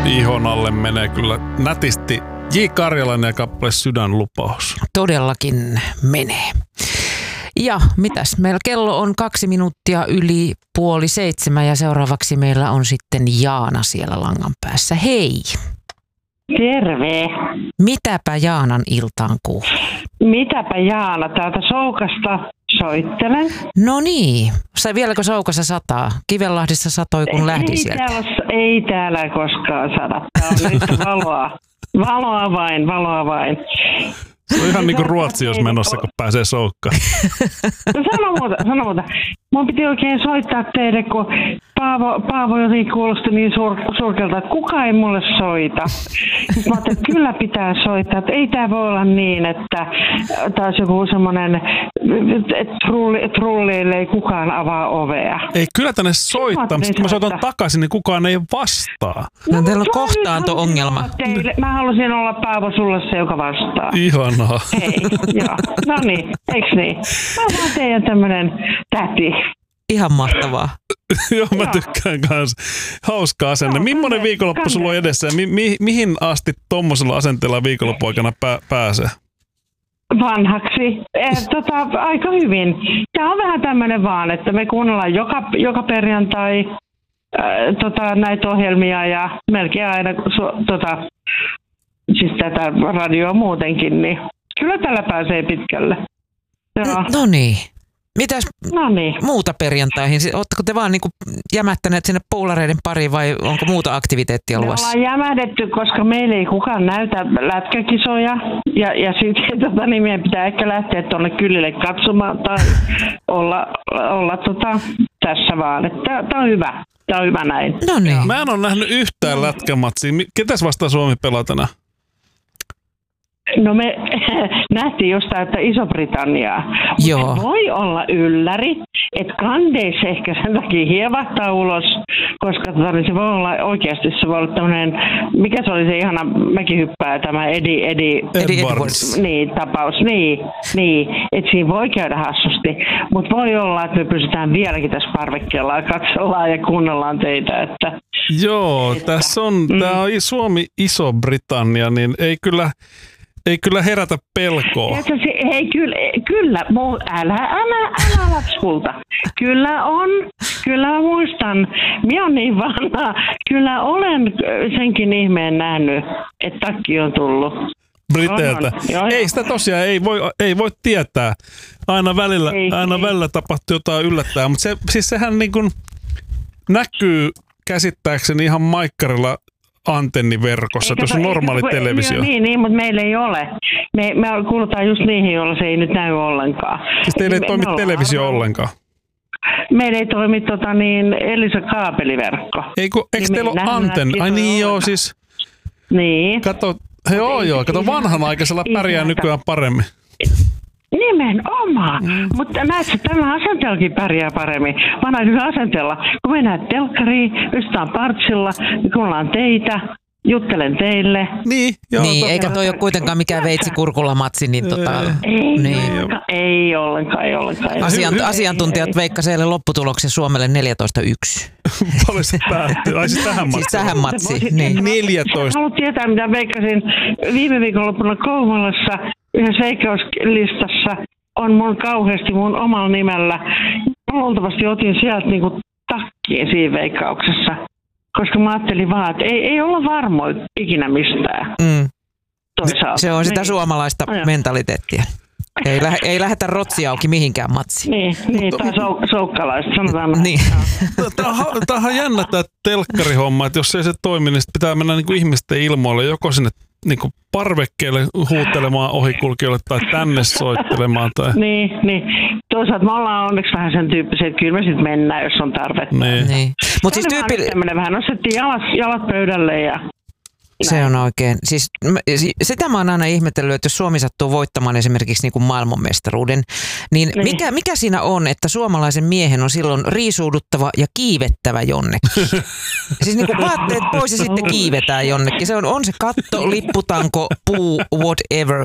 ihon alle menee kyllä nätisti J. Karjalainen ja kappale Sydänlupaus. Todellakin menee. Ja mitäs? Meillä kello on 2 minuuttia yli 6:30 ja seuraavaksi meillä on sitten Jaana siellä langan päässä. Hei! Terve. Mitäpä Jaanan iltaan kuuluu? Mitäpä Jaana, täältä Soukasta soittelen. No niin, vieläkö Soukassa sataa? Kivenlahdissa satoi kun lähdi sieltä. Ei täällä koskaan sada. Tää on nyt valoa. Valoa vain. Se on ihan niin kuin Ruotsi, jos menossa, kun pääsee Soukkaan. No sano muuta. Mun piti oikein soittaa teille, kun Paavo jotenkin kuulosti niin surkelta, että kukaan ei mulle soita. Mä ajattelin, että kyllä pitää soittaa, että ei tää voi olla niin, että taas joku semmoinen, että trulleille ei kukaan avaa ovea. Ei, kyllä tänne soittaa, mutta kun mä soitan takaisin, niin kukaan ei vastaa. No teillä on kohtaanto-ongelma. Mä halusin olla Paavo sulle se, joka vastaa. Ihanaa. Hei, joo. No niin, eiks niin? Mä oon vaan teidän tämmönen täti. Ihan mahtavaa. Joo, mä tykkään kanssa. Hauskaa asenne. Millainen viikonloppu sulla on edessä ja mihin asti tommosella asenteella viikonloppuaikana pääsee? Vanhaksi. Aika hyvin. Tää on vähän tämmönen vaan, että me kuunnellaan joka perjantai näitä ohjelmia ja melkein aina siis tätä radioa muutenkin, niin kyllä tällä pääsee pitkälle. No niin. Mitäs Noniin. muuta perjantaihin? Oletteko te vaan niinku jämättäneet sinne poulareiden pariin vai onko muuta aktiviteettia luvassa? Me ollaan jämähdetty, koska meillä ei kukaan näytä lätkäkisoja. Ja sitten niin meidän pitää ehkä lähteä tuonne kylille katsomaan tai olla tässä vaan. Tämä on hyvä. Tämä on hyvä näin. No niin. Mä en ole nähnyt yhtään lätkämatsia. Ketäs vastaan Suomi pelaa tänään? No me nähtiin jostain, että Iso-Britanniaa. Joo. Voi olla ylläri, että kandeissa ehkä sen takia hievahtaa ulos, koska se voi olla oikeasti, se voi olla tämmöinen, mikä se oli se ihana mäkihyppää, tämä Eddie Edwards. Niin, tapaus, niin, että siinä voi käydä hassusti, mutta voi olla, että me pysytään vieläkin tässä parvekkeella ja katsellaan ja kuunnellaan teitä, että... Joo, tässä on, tämä on Suomi Iso-Britannia, niin ei kyllä herätä pelkoa. Hei, kyllä, älä lapskulta. Kyllä muistan. Minä olen niin vanha. Kyllä olen senkin ihmeen nähnyt, että takki on tullut. Briteiltä. Ei sitä tosiaan, ei voi tietää. Aina välillä tapahtuu jotain yllättävää, mutta sehän niin kuin näkyy käsittääkseni ihan maikkarilla antenniverkossa, tuossa on normaali televisio. Niin, mutta meillä ei ole. Me kuulutaan just niihin, joilla se ei nyt näy ollenkaan. Siis teillä ei toimi televisio ollenkaan? Meillä ei toimi Elisa kaapeliverkko. Eikö teillä ole antenni? Ai niin joo, siis. Niin. Kato vanhanaikaisella pärjää nykyään paremmin. Nimenomaan. Mutta näetkö, tämä asenteellakin pärjää paremmin. Vanhaisella asenteella. Kun mennään telkkariin, ystävän partsilla, kuullaan teitä, juttelen teille. Niin, joo. Niin, eikä toi ole kuitenkaan mikään veitsi-kurkula-matsi, niin Ei ollenkaan. Asiantuntijat veikkasivat lopputuloksen Suomelle 14-1. Paljon se päättyy? Ai siis tähän matsiin? Siis tähän matsiin, niin. 14. Haluat tietää, mitä veikkasin viime viikonloppuna Kouvolassa yhdessä veikkauslistassa on mun kauheasti mun omalla nimellä. Luultavasti otin sieltä niinku takkiin siinä veikkauksessa, koska mä ajattelin vaan, että ei olla varmoja ikinä mistään. Se on sitä suomalaista mentaliteettia. Ei lähetä rotsi auki mihinkään matsiin. Niin tai soukkalaista, sanotaan. Niin. Tämä on jännä tämä telkkarihomma, että jos ei se toimi, niin pitää mennä niinku ihmisten ilmoille joko sinne niinku parvekkeelle huutelemaan ohikulkijoille tai tänne soittelemaan. Tai... Niin. Toisaalta me ollaan onneksi vähän sen tyyppisiä, että kyllä me sitten mennään, jos on tarvetta. Niin. Mut siis vähän nostettiin jalat pöydälle ja... Se on oikein. Siis, sitä mä oon aina ihmetellyt, että jos Suomi sattuu voittamaan esimerkiksi niin kuin maailmanmestaruuden, niin mikä siinä on, että suomalaisen miehen on silloin riisuuduttava ja kiivettävä jonnekin? Siis niin kuin vaatteet pois ja sitten kiivetään jonnekin. Se on se katto, lipputanko, puu, whatever.